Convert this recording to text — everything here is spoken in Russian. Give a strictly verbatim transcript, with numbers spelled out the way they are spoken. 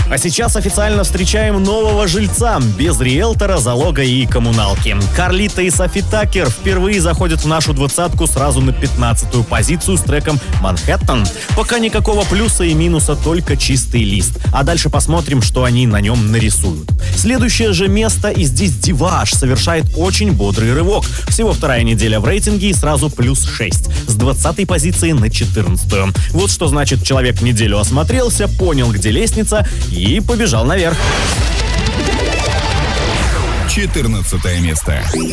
А сейчас официально встречаем нового жильца, без риэлтора, залога и коммуналки. Карлита и Софи Таккер впервые заходят в нашу двадцатку сразу на пятнадцатую позицию с треком «Манхэттен». Пока никакого плюса и минуса, только чистый лист. А дальше посмотрим, что они на нем нарисуют. Следующее же место, и здесь Диваж совершает очень бодрый рывок. Всего вторая неделя в рейтинге и сразу плюс шесть. С двадцатой позиции на четырнадцатую. Вот что значит, человек неделю осмотрелся, понял, где лестница, и побежал наверх. четырнадцатое место.